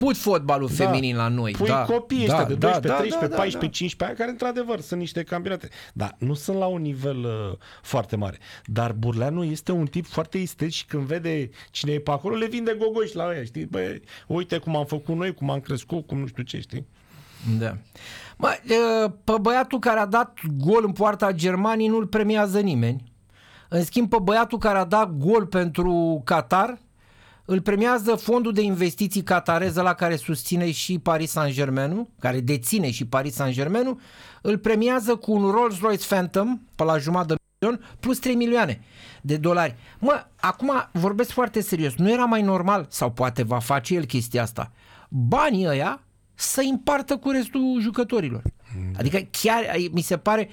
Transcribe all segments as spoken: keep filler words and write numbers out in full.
început fotbalul da. feminin la noi. Pui da, copiii da, ăștia de da, doisprezece, da, treisprezece, da, paisprezece, da. cincisprezece ani, care într-adevăr sunt niște campionate. Dar nu sunt la un nivel uh, foarte mare. Dar Burleanu este un tip foarte isteț și când vede cine e pe acolo, le vinde gogoși la ăia, știi? Bă, uite cum am făcut noi, cum am crescut, cum nu știu ce, știi? Da. Mă, pe băiatul care a dat gol în poarta Germaniei nu-l premiază nimeni. În schimb, pe băiatul care a dat gol pentru Qatar îl premiază fondul de investiții qatareză la care susține și Paris Saint-Germain, care deține și Paris Saint-Germain, îl premiază cu un Rolls-Royce Phantom pe la jumătate de milion plus trei milioane de dolari. Mă, acum vorbesc foarte serios. Nu era mai normal, sau poate va face el chestia asta, banii ăia să împartă cu restul jucătorilor. Adică chiar mi se pare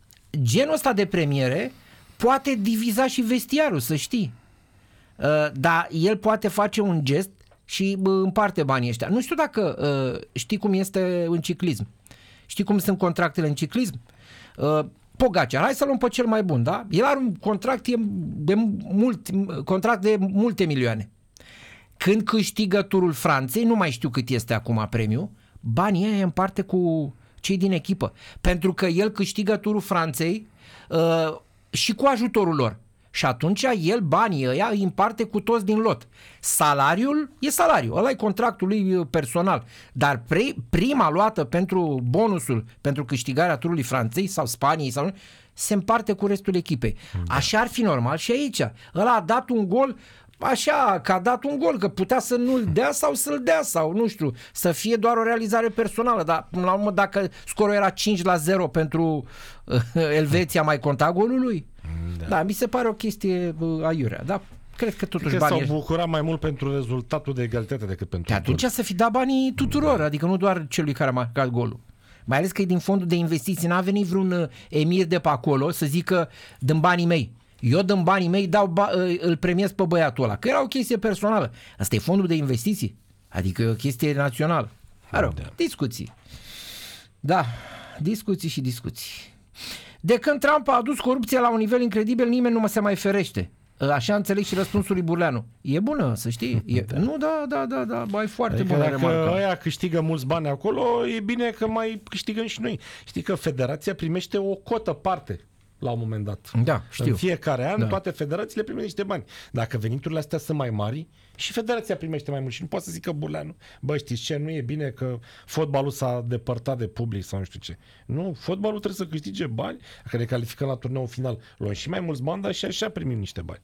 genul ăsta de premiere poate diviza și vestiarul, să știi. Uh, dar el poate face un gest și uh, împarte banii ăștia. Nu știu dacă uh, știi cum este în ciclism. Știi cum sunt contractele în ciclism? Uh, Pogacar, hai să luăm pe cel mai bun, da? El are un contract de, mult, contract de multe milioane. Când câștigă Turul Franței, nu mai știu cât este acum premiu, banii ăia împarte cu cei din echipă. Pentru că el câștigă Turul Franței uh, și cu ajutorul lor. Și atunci el banii ăia îi împarte cu toți din lot. Salariul e salariu, ăla e contractul lui personal. Dar pre, prima luată pentru bonusul, pentru câștigarea Turului Franței sau Spaniei, sau, se împarte cu restul echipei. Da. Așa ar fi normal și aici. Ăla a dat un gol așa, că a dat un gol, că putea să nu-l dea sau să-l dea sau nu știu, să fie doar o realizare personală, dar până la urmă dacă scorul era cinci la zero pentru uh, Elveția, mai conta golul lui? Da. Da, mi se pare o chestie uh, aiurea, da? Cred că totuși cred că banii... s-au bucurat mai mult pentru rezultatul de egalitate decât pentru... De atunci să fi dat banii tuturor, da. Adică nu doar celui care a marcat golul. Mai ales că e din fondul de investiții, n-a venit vreun uh, emir de pe acolo să zică dăm banii mei. Eu dăm banii mei, dau ba- îl premiez pe băiatul ăla. Că era o chestie personală. Asta e fondul de investiții. Adică e o chestie națională. Mă rog, da. Discuții. Da, discuții și discuții. De când Trump a adus corupția la un nivel incredibil, nimeni nu mă se mai ferește. Așa înțeleg și răspunsul lui Burleanu. E bună, să știi. E, da. Nu, da, da, da, da, mai foarte adică bună dacă remarcă. ăia câștigă mulți bani acolo, e bine că mai câștigăm și noi. Știi că federația primește o cotă parte la un moment dat. Da, știu. În fiecare an, da. Toate federațiile primesc niște bani. Dacă veniturile astea sunt mai mari, și federația primește mai mult. Și nu poate să zică Burleanu, bă, știți ce, nu e bine că fotbalul s-a depărtat de public sau nu știu ce. Nu, fotbalul trebuie să câștige bani, că ne calificăm la turneul final. Luăm și mai mulți bani, dar și așa primim niște bani.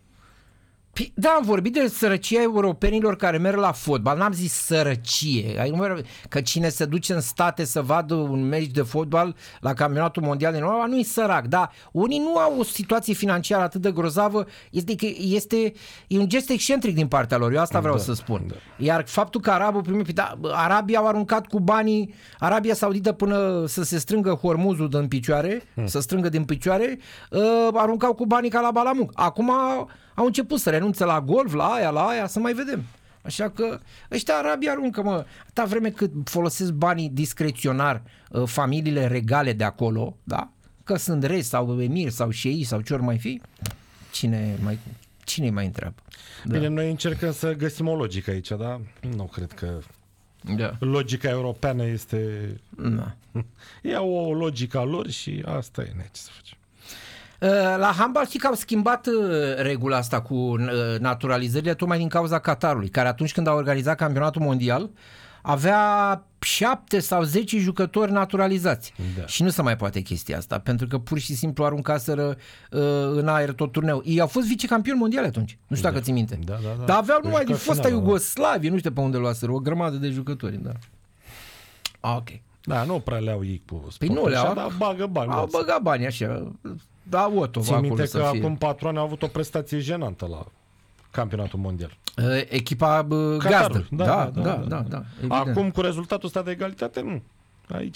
Da, am vorbit de sărăcia europenilor care merg la fotbal. N-am zis sărăcie. Că cine se duce în state să vadă un meci de fotbal la campionatul mondial din Europa nu-i sărac. Dar unii nu au o situație financiară atât de grozavă. Este, este e un gest excentric din partea lor. Eu asta vreau da, să spun. Da. Iar faptul că arabul primit, da, arabii au aruncat cu banii, Arabia Saudită până să se strângă hormuzul din picioare, hmm. să strângă din picioare, uh, aruncau cu banii ca la Balamuc. Acum au început să renunțe la golf, la aia, la aia, să mai vedem. Așa că ăștia arabii aruncă, mă, atâta vreme cât folosesc banii discreționar uh, familiile regale de acolo, da? Că sunt regi sau emiri sau șei sau ce ori mai fi, cine mai, cine mai întreabă? Da. Bine, noi încercăm să găsim o logică aici, dar nu cred că da. Logica europeană este... Da. Ia o logică a lor și asta e, ce să facem. La handbal știi că au schimbat regula asta cu naturalizările tocmai din cauza Qatarului, care atunci când a organizat campionatul mondial avea șapte sau zece jucători naturalizați. Da. Și nu se mai poate chestia asta, pentru că pur și simplu aruncaseră uh, în aer tot turneul. Ei au fost vicecampioni mondiali atunci, nu știu da. dacă ții minte. Da, da, da. Dar aveau numai din fosta Iugoslavie, nu știu pe unde luaseră, o grămadă de jucători. Da. Ok. Da, nu prea le-au ei cu păi nu le-au, dar bagă bani. Au băgat bani așa. Da, Otto, țin minte să că fie. acum patru ani au avut o prestație jenantă la campionatul mondial. Echipa uh, gazdă. Da, da, da, da, da, da, da, da. Acum cu rezultatul ăsta de egalitate, nu. Aici...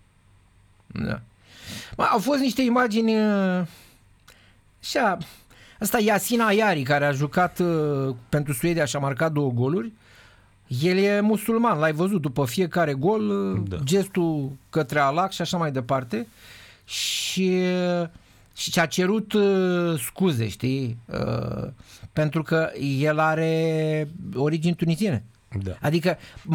Da. Au fost niște imagini așa, asta Yasin Ayari, care a jucat uh, pentru Suedia și a marcat două goluri. El e musulman, l-ai văzut după fiecare gol, uh, da. gestul către Allah și așa mai departe. Și, și ce-a cerut uh, scuze, știi? Uh, pentru că el are origini tunisiene. Da. Adică